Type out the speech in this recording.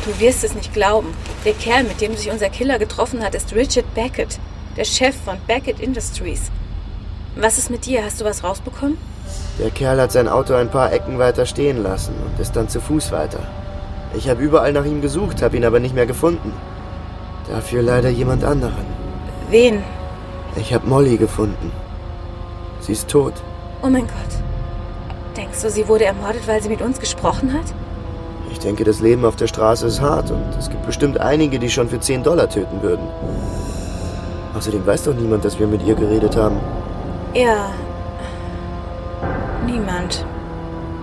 Du wirst es nicht glauben. Der Kerl, mit dem sich unser Killer getroffen hat, ist Richard Beckett, der Chef von Beckett Industries. Was ist mit dir? Hast du was rausbekommen? Der Kerl hat sein Auto ein paar Ecken weiter stehen lassen und ist dann zu Fuß weiter. Ich habe überall nach ihm gesucht, habe ihn aber nicht mehr gefunden. Dafür leider jemand anderen. Wen? Ich habe Molly gefunden. Sie ist tot. Oh mein Gott. Denkst du, sie wurde ermordet, weil sie mit uns gesprochen hat? Ich denke, das Leben auf der Straße ist hart und es gibt bestimmt einige, die schon für $10 töten würden. Außerdem weiß doch niemand, dass wir mit ihr geredet haben. Ja. Niemand.